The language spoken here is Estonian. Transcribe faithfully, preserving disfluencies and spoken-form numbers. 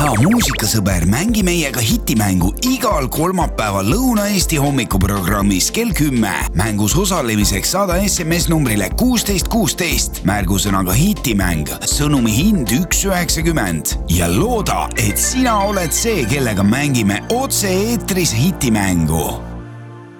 hea muusikasõber, mängi meiega hitimängu igal kolmapäeval Lõuna-Eesti hommikuprogrammis kell kümme. Mängus osalemiseks saada S M S numbrile kuusteist kuusteist, märgusõnaga hitimäng, sõnumi hind üks üheksakümmend ja looda, et sina oled see, kellega mängime otse eetris hitimängu.